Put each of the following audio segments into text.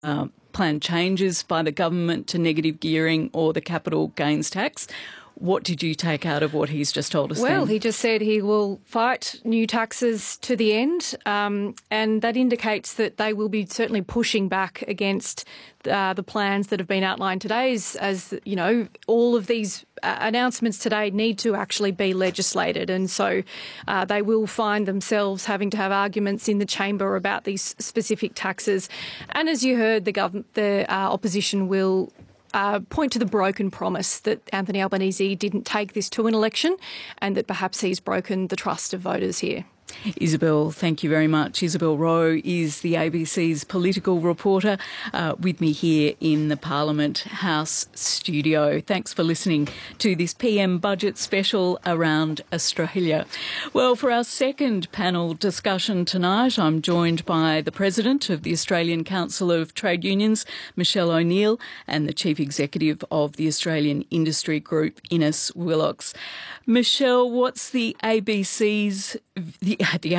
planned changes by the government to negative gearing or the capital gains tax. What did you take out of what he's just told us Well, then? he just said he will fight new taxes to the end, and that indicates that they will be certainly pushing back against the plans that have been outlined today. As you know, all of these announcements today need to actually be legislated, and so they will find themselves having to have arguments in the chamber about these specific taxes. And as you heard, the opposition will point to the broken promise that Anthony Albanese didn't take this to an election and that perhaps he's broken the trust of voters here. Isabel, thank you very much. Isabel Rowe is the ABC's political reporter with me here in the Parliament House studio. Thanks for listening to this PM budget special around Australia. Well, for our second panel discussion tonight, I'm joined by the President of the Australian Council of Trade Unions, Michelle O'Neill, and the Chief Executive of the Australian Industry Group, Innes Willox. Michelle, what's the ABC's view,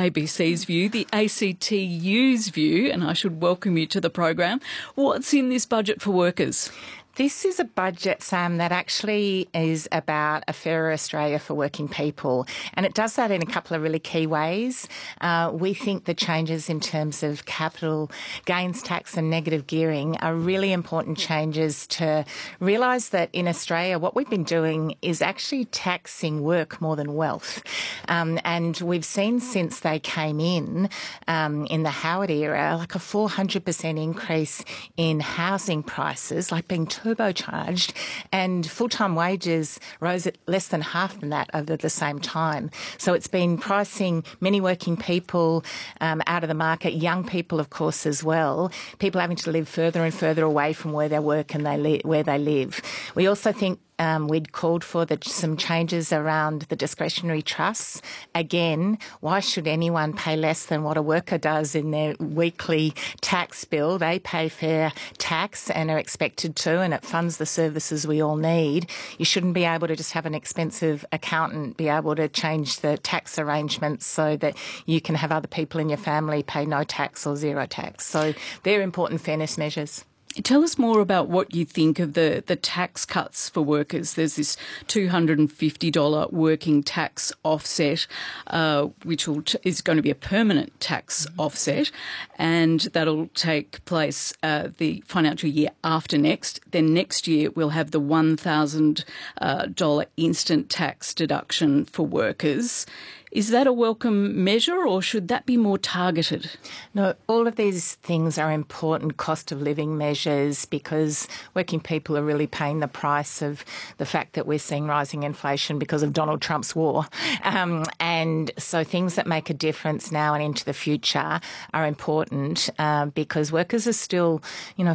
the ACTU's view, and I should welcome you to the program. What's in this budget for workers? This is a budget, Sam, that actually is about a fairer Australia for working people, and it does that in a couple of really key ways. We think the changes in terms of capital gains tax and negative gearing are really important changes to realise that in Australia what we've been doing is actually taxing work more than wealth. And we've seen since they came in the Howard era, like a 400% increase in housing prices, like being turbocharged, and full-time wages rose at less than half than that over the same time. So it's been pricing many working people out of the market, young people, of course, as well, people having to live further and further away from where they work and where they live. We also think we'd called for some changes around the discretionary trusts. Again, why should anyone pay less than what a worker does in their weekly tax bill? They pay fair tax and are expected to, and it funds the services we all need. You shouldn't be able to just have an expensive accountant be able to change the tax arrangements so that you can have other people in your family pay no tax or zero tax. So they're important fairness measures. Tell us more about what you think of the tax cuts for workers. There's this $250 working tax offset, which is going to be a permanent tax offset, and that'll take place the financial year after next. Then next year we'll have the $1,000 instant tax deduction for workers. Is that a welcome measure, or should that be more targeted? No, all of these things are important cost of living measures because working people are really paying the price of the fact that we're seeing rising inflation because of Donald Trump's war. And so things that make a difference now and into the future are important because workers are still,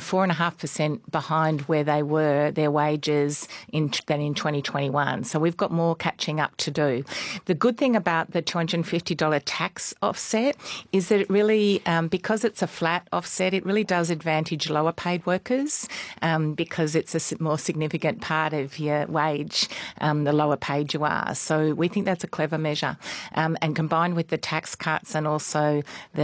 4.5% behind where they were, their wages than in 2021. So we've got more catching up to do. The good thing about the $250 tax offset is that it really, because it's a flat offset, it really does advantage lower paid workers because it's a more significant part of your wage, the lower paid you are. So we think that's a clever measure. And combined with the tax cuts and also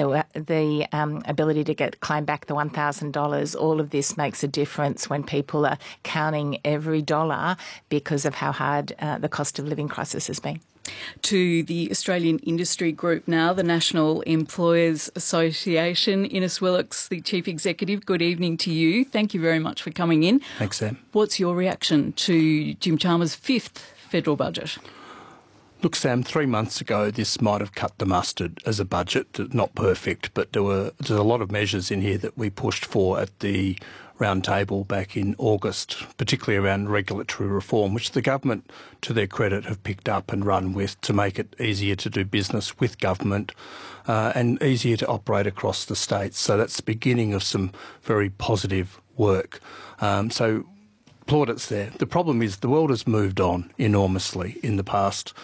the ability to claim back the $1,000, all of this makes a difference when people are counting every dollar because of how hard the cost of living crisis has been. To the Australian Industry Group now, the National Employers Association. Innes Willox, the Chief Executive, good evening to you. Thank you very much for coming in. Thanks, Sam. What's your reaction to Jim Chalmers' fifth federal budget? Look, Sam, 3 months ago this might have cut the mustard as a budget. Not perfect, but there's a lot of measures in here that we pushed for at the round table back in August, particularly around regulatory reform, which the government, to their credit, have picked up and run with to make it easier to do business with government and easier to operate across the states. So that's the beginning of some very positive work. So plaudits there. The problem is the world has moved on enormously in the past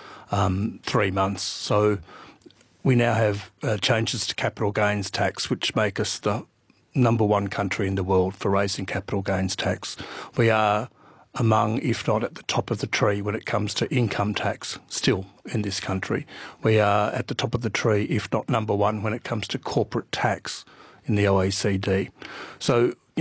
3 months. So we now have changes to capital gains tax, which make us the number one country in the world for raising capital gains tax. We are among, if not at the top of the tree when it comes to income tax still in this country. We are at the top of the tree, if not number one, when it comes to corporate tax in the OECD. So